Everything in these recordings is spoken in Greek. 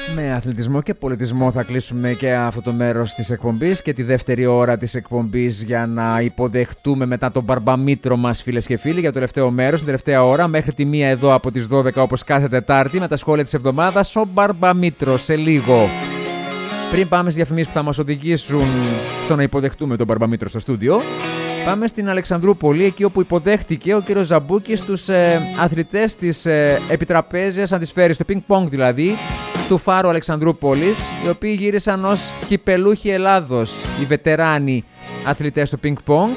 Με αθλητισμό και πολιτισμό θα κλείσουμε και αυτό το μέρος της εκπομπής και τη δεύτερη ώρα της εκπομπής για να υποδεχτούμε μετά τον Μπαρμπαμήτρο μας, φίλες και φίλοι, για το τελευταίο μέρος, την τελευταία ώρα μέχρι τη 1 εδώ από τις 12 όπως κάθε Τετάρτη με τα σχόλια της εβδομάδας, ο Μπαρμπαμήτρος σε λίγο. Πριν πάμε στις διαφημίσεις που θα μας οδηγήσουν στο να υποδεχτούμε τον Μπαρμπαμήτρο στο στούντιο, πάμε στην Αλεξανδρούπολη, εκεί όπου υποδέχτηκε ο κύριος Ζαμπούκης τους αθλητές της επιτραπέζιας αντισφαίρης, του πινκ-πονγκ δηλαδή, του Φάρου Αλεξανδρούπολης, οι οποίοι γύρισαν ως κυπελούχοι Ελλάδος, οι βετεράνοι αθλητές του πινκ-πονγκ.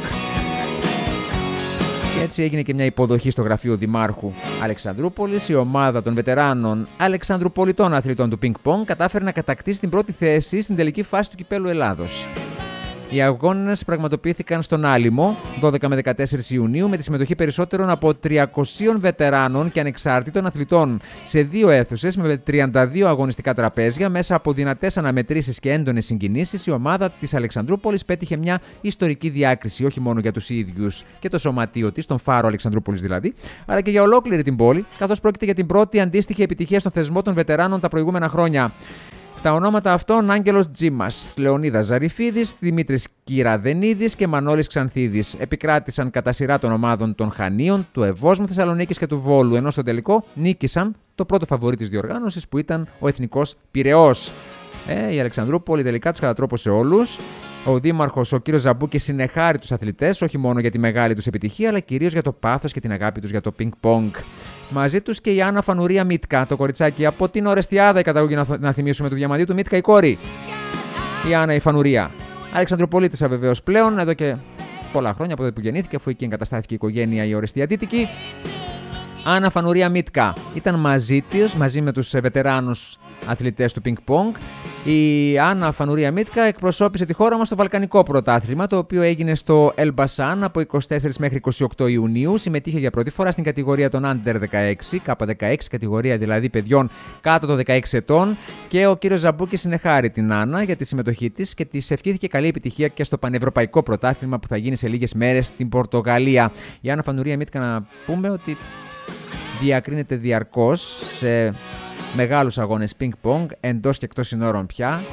Και έτσι έγινε και μια υποδοχή στο γραφείο Δημάρχου Αλεξανδρούπολης. Η ομάδα των βετεράνων Αλεξανδρουπολιτών αθλητών του πινκ-πονγκ κατάφερε να κατακτήσει την πρώτη θέση στην τελική φάση του κυπέλου Ελλάδος. Οι αγώνες πραγματοποιήθηκαν στον Άλυμο 12 με 14 Ιουνίου με τη συμμετοχή περισσότερων από 300 βετεράνων και ανεξάρτητων αθλητών σε 2 αίθουσες με 32 αγωνιστικά τραπέζια. Μέσα από δυνατές αναμετρήσεις και έντονες συγκινήσεις, η ομάδα της Αλεξανδρούπολης πέτυχε μια ιστορική διάκριση όχι μόνο για τους ίδιους και το σωματείο της, τον Φάρο Αλεξανδρούπολης δηλαδή, αλλά και για ολόκληρη την πόλη, καθώς πρόκειται για την πρώτη αντίστοιχη επιτυχία στον θεσμό των βετεράνων τα προηγούμενα χρόνια. Τα ονόματα αυτών Άγγελος Τζίμας, Λεωνίδας Ζαριφίδης, Δημήτρης Κυραδενίδης και Μανώλης Ξανθίδης επικράτησαν κατά σειρά των ομάδων των Χανίων, του Ευόσμου Θεσσαλονίκης και του Βόλου, ενώ στο τελικό νίκησαν το πρώτο φαβορί της διοργάνωσης που ήταν ο Εθνικός Πειραιώς. Η Αλεξανδρούπολη τελικά τους κατατρόπωσε όλους. Ο δήμαρχος, ο κύριος Ζαμπούκης, συνεχάρει τους αθλητές όχι μόνο για τη μεγάλη τους επιτυχία, αλλά κυρίως για το πάθος και την αγάπη τους για το πινκ-πονγκ. Μαζί τους και η Άννα Φανουρία Μίτκα, το κοριτσάκι από την Ορεστιάδα, η καταγωγή να θυμίσουμε του Διαμαντίου Μίτκα, η κόρη. Η Άννα η Φανουρία. Αλεξανδροπολίτησα βεβαίως πλέον, εδώ και πολλά χρόνια από τότε που γεννήθηκε, αφού εκεί εγκαταστάθηκε η οικογένεια η Ορεστιαδίτικη. Άννα Φανουρία Μίτκα ήταν μαζί με τους βετεράνους αθλητές του πινκ-πονγκ. Η Άννα Φανουρία Μίτκα εκπροσώπησε τη χώρα μας στο Βαλκανικό Πρωτάθλημα, το οποίο έγινε στο Ελμπασάν από 24 μέχρι 28 Ιουνίου. Συμμετείχε για πρώτη φορά στην κατηγορία των Under 16, K16, κατηγορία δηλαδή παιδιών κάτω των 16 ετών. Και ο κύριος Ζαμπούκης συνεχάρει την Άννα για τη συμμετοχή της και της ευχήθηκε καλή επιτυχία και στο Πανευρωπαϊκό Πρωτάθλημα που θα γίνει σε λίγες μέρες στην Πορτογαλία. Η Άννα Φανουρία Μίτκα, να πούμε ότι διακρίνεται διαρκώς σε μεγάλους αγώνες ping-pong εντός και εκτός συνόρων πια.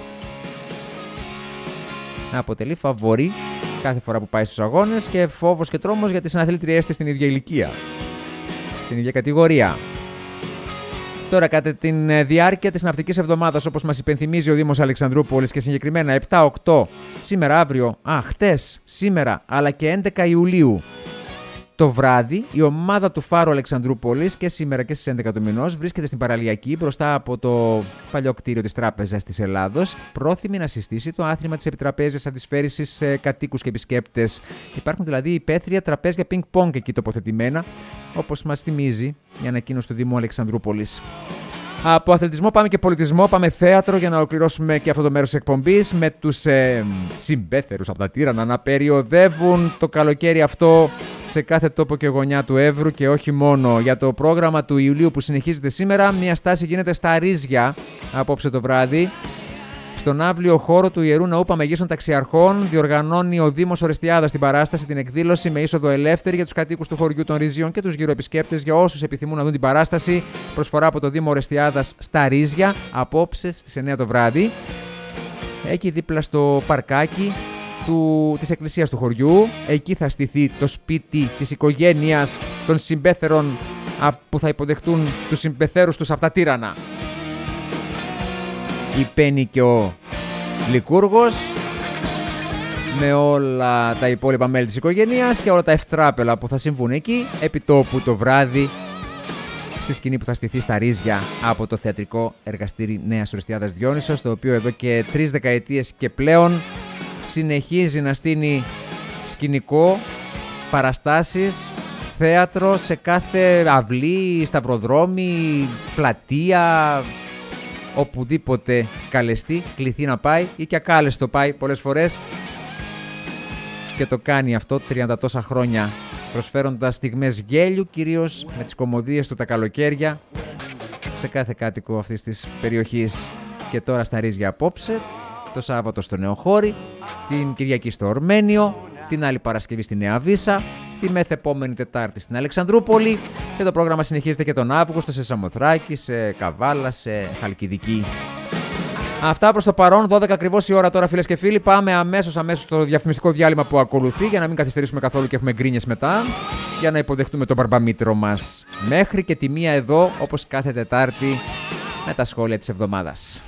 Αποτελεί φαβορί κάθε φορά που πάει στους αγώνες και φόβος και τρόμος για τις συναθλήτριές της στην ίδια ηλικία, στην ίδια κατηγορία. Τώρα, κατά τη διάρκεια της ναυτικής εβδομάδας, όπως μας υπενθυμίζει ο Δήμος Αλεξανδρούπολης και συγκεκριμένα 7-8, σήμερα, αύριο, χτες, σήμερα, αλλά και 11 Ιουλίου, το βράδυ, η ομάδα του Φάρου Αλεξανδρούπολης και σήμερα και στις 11 του μηνός βρίσκεται στην Παραλιακή μπροστά από το παλιό κτίριο της Τράπεζας της Ελλάδος, πρόθυμη να συστήσει το άθλημα της επιτραπέζιας αντισφαίρησης σε κατοίκους και επισκέπτες. Υπάρχουν δηλαδή υπαίθρια τραπέζια πινκ-πονγκ εκεί τοποθετημένα, όπως μας θυμίζει η ανακοίνωση του Δήμου Αλεξανδρούπολης. Από αθλητισμό πάμε και πολιτισμό, πάμε θέατρο για να ολοκληρώσουμε και αυτό το μέρος της εκπομπής με τους συμπέθερους από τα Τύρανα να περιοδεύουν το καλοκαίρι αυτό σε κάθε τόπο και γωνιά του Εύρου και όχι μόνο. Για το πρόγραμμα του Ιουλίου που συνεχίζεται σήμερα, μια στάση γίνεται στα Ρίζια απόψε το βράδυ. Στον αύλιο χώρο του Ιερού Ναού Παμεγίστων Ταξιαρχών διοργανώνει ο Δήμος Ορεστιάδας την παράσταση, την εκδήλωση με είσοδο ελεύθερη για τους κατοίκους του χωριού των Ριζιών και τους γυροεπισκέπτες. Για όσους επιθυμούν να δουν την παράσταση, προσφορά από το Δήμο Ορεστιάδας στα Ρίζια απόψε στις 9 το βράδυ. Εκεί δίπλα στο παρκάκι της εκκλησίας του χωριού. Εκεί θα στηθεί το σπίτι της οικογένειας των συμπέθερων που θα υποδεχτούν τους συμπεθέρους τους από τα Τύρανα. Υπαίνει και ο Λικούργος με όλα τα υπόλοιπα μέλη της οικογένειας και όλα τα ευτράπελα που θα συμβούν εκεί επί τόπου το βράδυ στη σκηνή που θα στηθεί στα Ρίζια από το θεατρικό εργαστήρι Νέας Ορεστιάδας Διόνυσος, το οποίο εδώ και 3 δεκαετίες και πλέον συνεχίζει να στείνει σκηνικό, παραστάσεις, θέατρο σε κάθε αυλή, σταυροδρόμι, πλατεία, οπουδήποτε καλεστεί, κληθεί να πάει ή και ακάλεστο πάει πολλές φορές και το κάνει αυτό 30 τόσα χρόνια, προσφέροντας στιγμές γέλιου, κυρίως με τις κωμωδίες του τα καλοκαίρια σε κάθε κάτοικο αυτής της περιοχής. Και τώρα στα Ρίζια απόψε, το Σάββατο στο Νεοχώρι, την Κυριακή στο Ορμένιο, την άλλη Παρασκευή στη Νέα Βύσα, τη μεθεπόμενη Τετάρτη στην Αλεξανδρούπολη και το πρόγραμμα συνεχίζεται και τον Αύγουστο σε Σαμοθράκη, σε Καβάλα, σε Χαλκιδική. Αυτά προς το παρόν, 12 ακριβώς η ώρα τώρα, φίλες και φίλοι. Πάμε αμέσως στο διαφημιστικό διάλειμμα που ακολουθεί, για να μην καθυστερήσουμε καθόλου και έχουμε γκρίνιες μετά, για να υποδεχτούμε τον Μπαρμπαμήτρο μας. Μέχρι και τη 1 εδώ, όπως κάθε Τετάρτη, με τα σχόλια της εβδομάδας.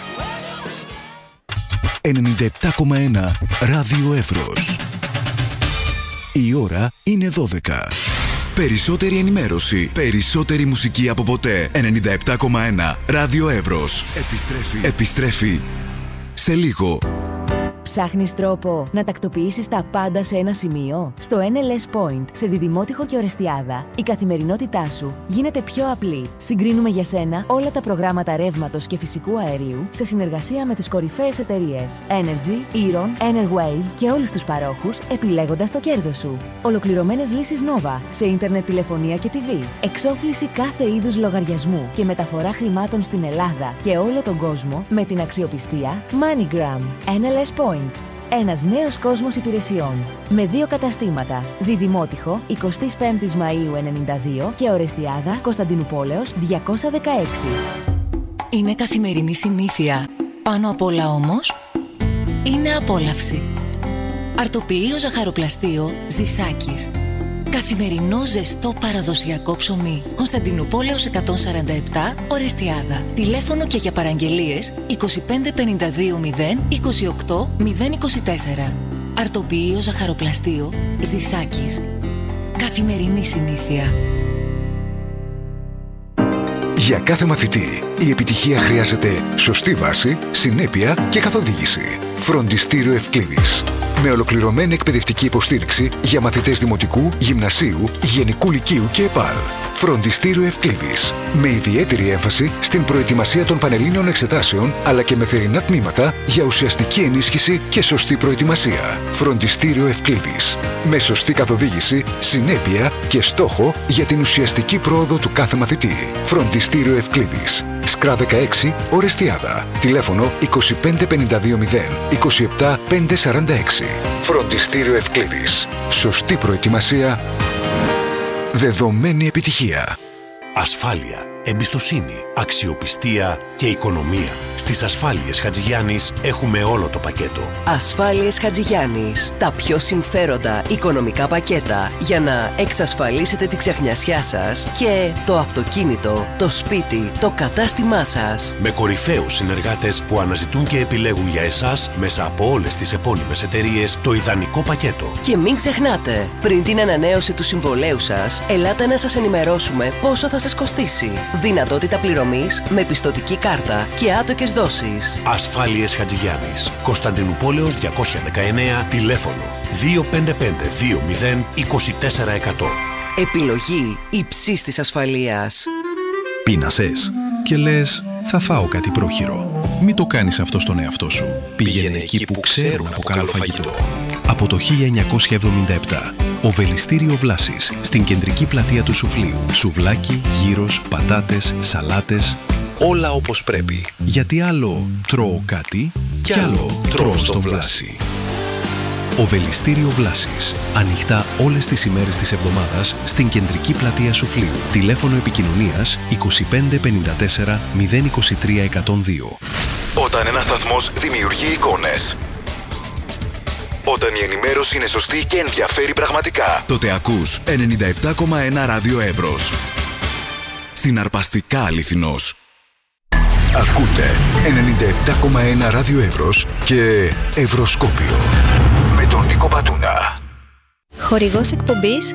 97,1 Ράδιο Εύρος. Η ώρα είναι 12. Περισσότερη ενημέρωση, περισσότερη μουσική από ποτέ. 97,1 Ράδιο Εύρος. Επιστρέφει σε λίγο. Ψάχνεις τρόπο να τακτοποιήσεις τα πάντα σε ένα σημείο? Στο NLS Point, σε Διδημότυχο και Ορεστιάδα, η καθημερινότητά σου γίνεται πιο απλή. Συγκρίνουμε για σένα όλα τα προγράμματα ρεύματος και φυσικού αερίου σε συνεργασία με τις κορυφαίες εταιρείες Energy, Eron, Enerwave και όλους τους παρόχους, επιλέγοντας το κέρδος σου. Ολοκληρωμένες λύσεις Nova σε ίντερνετ, τηλεφωνία και TV. Εξόφληση κάθε είδους λογαριασμού και μεταφορά χρημάτων στην Ελλάδα και όλο τον κόσμο με την αξιοπιστία MoneyGram. NLS Point. Ένας νέος κόσμος υπηρεσιών. Με 2 καταστήματα. Διδημότυχο, 25 Μαΐου 92 και Ορεστιάδα, Κωνσταντινουπόλεως 216. Είναι καθημερινή συνήθεια. Πάνω απ' όλα όμως, είναι απόλαυση. Αρτοποιείο ζαχαροπλαστείο Ζησάκης. Καθημερινό ζεστό παραδοσιακό ψωμί. Κωνσταντινουπόλεως 147, Ορεστιάδα. Τηλέφωνο και για παραγγελίες 25 52 0 28 024. Αρτοποιείο ζαχαροπλαστείο Ζησάκης. Καθημερινή συνήθεια. Για κάθε μαθητή, η επιτυχία χρειάζεται σωστή βάση, συνέπεια και καθοδήγηση. Φροντιστήριο Ευκλήδης. Με ολοκληρωμένη εκπαιδευτική υποστήριξη για μαθητές δημοτικού, γυμνασίου, γενικού λυκείου και ΕΠΑΛ. Φροντιστήριο Ευκλήδης. Με ιδιαίτερη έμφαση στην προετοιμασία των πανελλήνιων εξετάσεων, αλλά και με θερινά τμήματα για ουσιαστική ενίσχυση και σωστή προετοιμασία. Φροντιστήριο Ευκλήδης. Με σωστή καθοδήγηση, συνέπεια και στόχο για την ουσιαστική πρόοδο του κάθε μαθητή. Φροντιστήριο Ευκλήδης. Σκρά 16, Ορεστιάδα. Τηλέφωνο 25 52 0 27 546. Φροντιστήριο Ευκλήδης. Σωστή προετοιμασία, δεδομένη επιτυχία. Ασφάλεια, εμπιστοσύνη, αξιοπιστία και οικονομία. Στις Ασφάλειες Χατζηγιάννης έχουμε όλο το πακέτο. Ασφάλειες Χατζηγιάννης. Τα πιο συμφέροντα οικονομικά πακέτα για να εξασφαλίσετε τη ξεχνιασιά σας και το αυτοκίνητο, το σπίτι, το κατάστημά σας. Με κορυφαίους συνεργάτες που αναζητούν και επιλέγουν για εσάς μέσα από όλες τις επώνυμες εταιρείες το ιδανικό πακέτο. Και μην ξεχνάτε, πριν την ανανέωση του συμβολέου σας, ελάτε να σας ενημερώσουμε πόσο θα σας κοστίσει. Δυνατότητα πληρωμής με πιστωτική κάρτα και άτοκες δόσεις. Ασφάλειες Χατζηγιάννης. Κωνσταντινουπόλεως 219, τηλέφωνο 255 20 24%. Επιλογή υψής της ασφαλείας. Πείνασες και λες θα φάω κάτι πρόχειρο. Μην το κάνεις αυτό στον εαυτό σου. Πήγαινε εκεί που ξέρουν από καλό φαγητό. Από το 1977, Οβελιστήριο Βλάσης, στην κεντρική πλατεία του Σουφλίου. Σουβλάκι, γύρος, πατάτες, σαλάτες, όλα όπως πρέπει. Γιατί άλλο τρώω κάτι και άλλο τρώω στο Βλάση. Οβελιστήριο Βλάσης. Ανοιχτά όλες τις ημέρες της εβδομάδας στην κεντρική πλατεία Σουφλίου. Τηλέφωνο επικοινωνίας 25 54 023 102. Όταν ένας σταθμός δημιουργεί εικόνες, όταν η ενημέρωση είναι σωστή και ενδιαφέρει πραγματικά, τότε ακούς 97,1 Ράδιο Εύρος. Συναρπαστικά αληθινός. Ακούτε 97,1 Ράδιο Εύρος και Ευρωσκόπιο με τον Νίκο Πατούνα. Χορηγός εκπομπής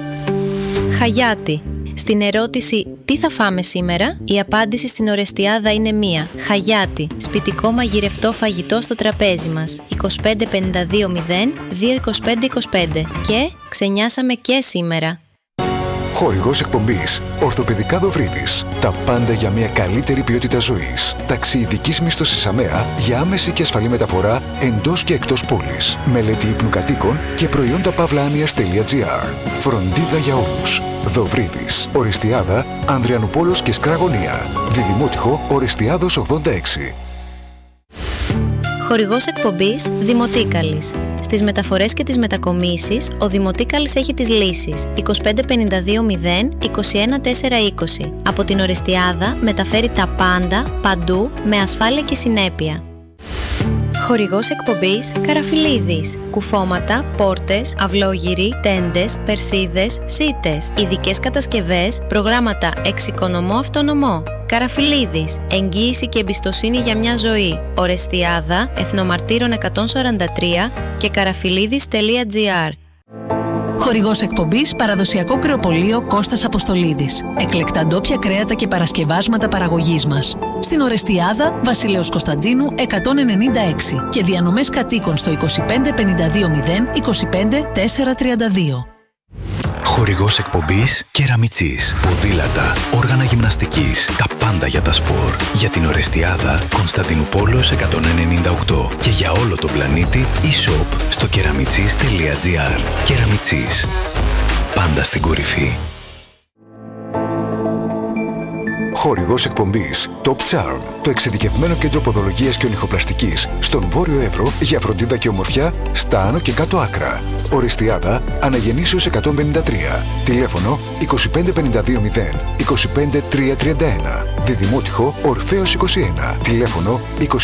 Χαγιάτη. Στην ερώτηση «Τι θα φάμε σήμερα?» η απάντηση στην Ορεστιάδα είναι μία. Χαγιάτη. Σπιτικό μαγειρευτό φαγητό στο τραπέζι μας. 25 52 0 225 25. Και ξενιάσαμε και σήμερα. Χορηγός εκπομπής Ορθοπαιδικά Δοβρίδης. Τα πάντα για μια καλύτερη ποιότητα ζωής. Ταξιειδικής μίσθωσης ΑΜΕΑ για άμεση και ασφαλή μεταφορά εντός και εκτός πόλης. Μελέτη ύπνου κατοίκων και προϊόντα pavlanias.gr. Φροντίδα για όλους. Δοβρίδης. Ορεστιάδα, Ανδριανουπόλεως και Σκραγωνία. Διδημότυχο, Ορεστιάδος 86. Χορηγός εκπομπής Δημοτίκαλης. Στις μεταφορές και τις μετακομίσεις, ο Δημοτίκαλης έχει τις λύσεις 25520 21420. Από την Ορεστιάδα μεταφέρει τα πάντα, παντού, με ασφάλεια και συνέπεια. Χορηγός εκπομπής Καραφιλίδης. Κουφώματα, πόρτες, αυλόγυροι, τέντες, περσίδες, σίτες. Ειδικές κατασκευές, προγράμματα εξοικονομώ αυτονομώ. Καραφιλίδης. Εγγύηση και εμπιστοσύνη για μια ζωή. Ορεστιάδα, Εθνομαρτύρων 143 και καραφιλίδης.gr. Χορηγός εκπομπής Παραδοσιακό Κρεοπωλείο Κώστας Αποστολίδης. Εκλεκτά ντόπια κρέατα και παρασκευάσματα παραγωγής μας. Στην Ορεστιάδα, Βασιλέως Κωνσταντίνου 196 και διανομές κατοίκων στο 25520 25432. Χορηγός εκπομπής Κεραμιτσής. Ποδήλατα, όργανα γυμναστικής, τα πάντα για τα σπορ. Για την Ορεστιάδα, Κωνσταντινούπολος 198 και για όλο τον πλανήτη e-shop στο keramichis.gr. Κεραμιτσής. Πάντα στην κορυφή. Χορηγός εκπομπής Top Charm, το εξειδικευμένο κέντρο ποδολογίας και ονυχοπλαστικής στον Βόρειο Εύρο για φροντίδα και ομορφιά στα άνω και κάτω άκρα. Ορεστιάδα, Αναγεννήσεως 153. Τηλέφωνο 25520 25331. Διδημότυχο Ορφέως 21. Τηλέφωνο